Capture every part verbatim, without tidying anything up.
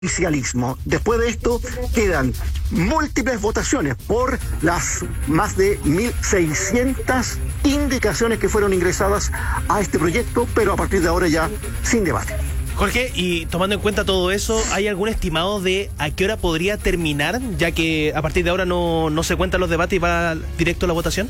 oficialismo. Después de esto quedan múltiples votaciones por las más de mil seiscientas indicaciones que fueron ingresadas a este proyecto, pero a partir de ahora ya sin debate. Jorge, y tomando en cuenta todo eso, ¿hay algún estimado de a qué hora podría terminar, ya que a partir de ahora no, no se cuentan los debates y va directo a la votación?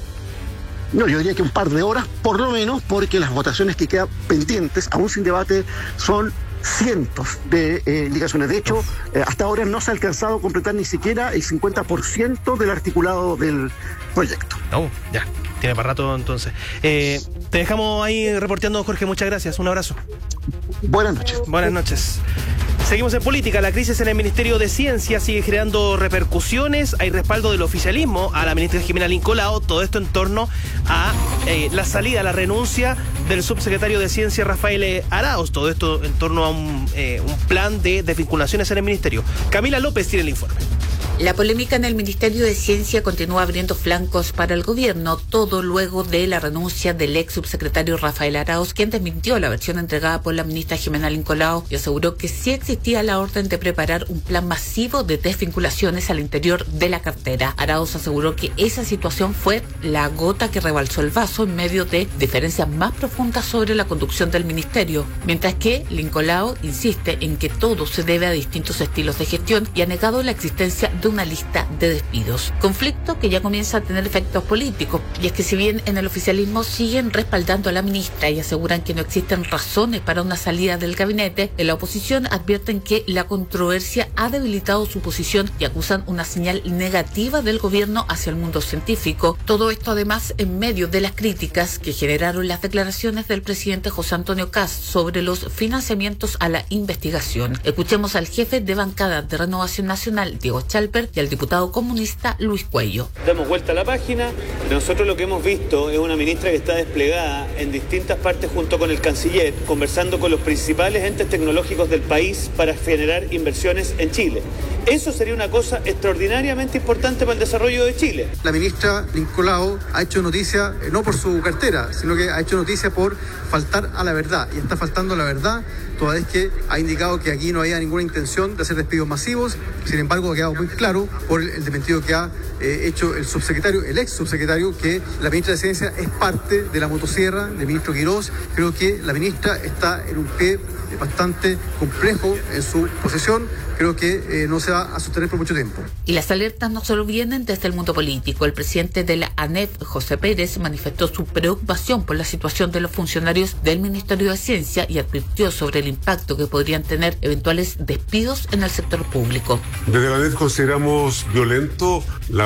No, yo diría que un par de horas, por lo menos, porque las votaciones que quedan pendientes, aún sin debate, son cientos de eh, indicaciones. De hecho, eh, hasta ahora no se ha alcanzado a completar ni siquiera el cincuenta por ciento del articulado del proyecto. No, ya, tiene para rato entonces. Eh, te dejamos ahí reporteando, Jorge, muchas gracias, un abrazo. Buenas noches. Buenas noches. Seguimos en política. La crisis en el Ministerio de Ciencia sigue generando repercusiones. Hay respaldo del oficialismo a la ministra Jimena Lincolao. Todo esto en torno a eh, la salida, la renuncia del subsecretario de Ciencia Rafael Arauz. Todo esto en torno a un, eh, un plan de desvinculaciones en el ministerio. Camila López tiene el informe. La polémica en el Ministerio de Ciencia continúa abriendo flancos para el gobierno, todo luego de la renuncia del ex subsecretario Rafael Arauz, quien desmintió la versión entregada por la ministra Jimena Lincolao y aseguró que sí existía la orden de preparar un plan masivo de desvinculaciones al interior de la cartera. Arauz aseguró que esa situación fue la gota que rebalsó el vaso en medio de diferencias más profundas sobre la conducción del ministerio, mientras que Lincolao insiste en que todo se debe a distintos estilos de gestión y ha negado la existencia de una lista de despidos. Conflicto que ya comienza a tener efectos políticos, y es que si bien en el oficialismo siguen respaldando a la ministra y aseguran que no existen razones para una salida del gabinete, en la oposición advierten que la controversia ha debilitado su posición y acusan una señal negativa del gobierno hacia el mundo científico. Todo esto además en medio de las críticas que generaron las declaraciones del presidente José Antonio Kast sobre los financiamientos a la investigación. Escuchemos al jefe de bancada de Renovación Nacional, Diego Chalper, y al diputado comunista Luis Cuello. Damos vuelta a la página. Nosotros lo que hemos visto es una ministra que está desplegada en distintas partes junto con el canciller, conversando con los principales entes tecnológicos del país para generar inversiones en Chile. Eso sería una cosa extraordinariamente importante para el desarrollo de Chile. La ministra Lincolao ha hecho noticia, eh, no por su cartera, sino que ha hecho noticia por faltar a la verdad, y está faltando a la verdad, toda vez que ha indicado que aquí no había ninguna intención de hacer despidos masivos. Sin embargo, ha quedado muy claro por el, el desmentido que ha eh, hecho el subsecretario, el ex subsecretario, que la ministra de Ciencia es parte de la motosierra del ministro Quirós. Creo que la ministra está en un pie bastante complejo en su posición. Creo que eh, no se va a sostener por mucho tiempo. Y las alertas no solo vienen desde el mundo político. El presidente de la ANEF, José Pérez, manifestó su preocupación por la situación de los funcionarios del Ministerio de Ciencia y advirtió sobre el impacto que podrían tener eventuales despidos en el sector público. Desde la ANEF consideramos violento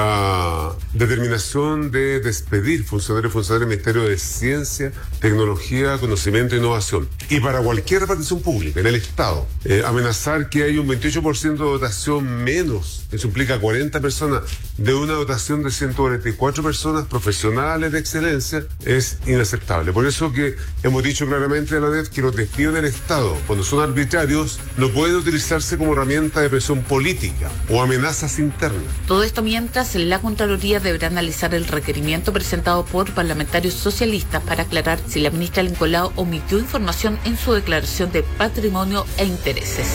la determinación de despedir funcionarios y funcionarios del Ministerio de Ciencia, Tecnología, Conocimiento e Innovación. Y para cualquier repartición pública en el Estado, eh, amenazar que hay un veintiocho por ciento de dotación menos, eso implica cuarenta personas, de una dotación de ciento cuarenta y cuatro personas profesionales de excelencia, es inaceptable. Por eso que hemos dicho claramente a la ANEF que los despidos del Estado, cuando son arbitrarios, no pueden utilizarse como herramienta de presión política o amenazas internas. Todo esto mientras la Contraloría deberá analizar el requerimiento presentado por parlamentarios socialistas para aclarar si la ministra Lincolao omitió información en su declaración de patrimonio e intereses.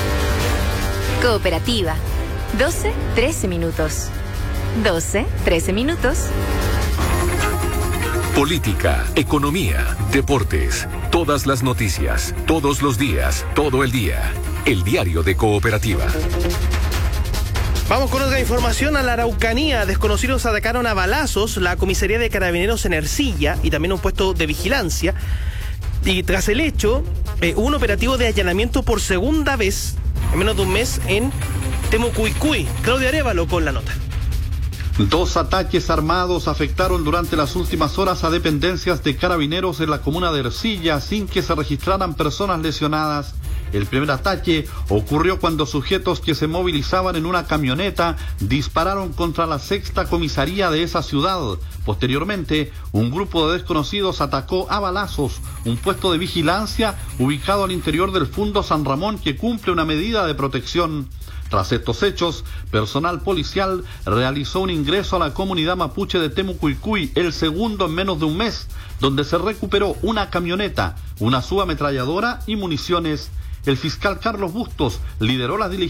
Cooperativa. doce, trece minutos. doce, trece minutos. Política, economía, deportes, todas las noticias, todos los días, todo el día. El diario de Cooperativa. Vamos con otra información. A la Araucanía, desconocidos atacaron a balazos la comisaría de Carabineros en Ercilla y también un puesto de vigilancia. Y tras el hecho, eh, hubo un operativo de allanamiento por segunda vez en menos de un mes en Temucuicui. Claudia Arévalo con la nota. Dos ataques armados afectaron durante las últimas horas a dependencias de Carabineros en la comuna de Ercilla sin que se registraran personas lesionadas. El primer ataque ocurrió cuando sujetos que se movilizaban en una camioneta dispararon contra la sexta comisaría de esa ciudad. Posteriormente, un grupo de desconocidos atacó a balazos un puesto de vigilancia ubicado al interior del Fundo San Ramón que cumple una medida de protección. Tras estos hechos, personal policial realizó un ingreso a la comunidad mapuche de Temucuicui, el segundo en menos de un mes, donde se recuperó una camioneta, una subametralladora y municiones. El fiscal Carlos Bustos lideró las diligencias